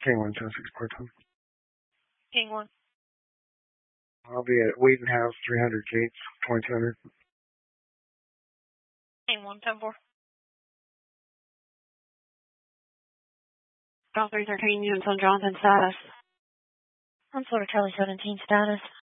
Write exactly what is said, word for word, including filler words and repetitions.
King one, ten six part-time. King one. I'll be at Wheaton House, three hundred Gates, twenty-two hundred. King one, ten four. Golf three thirteen, units on Jonathan status. On Florida Kelly seventeen status.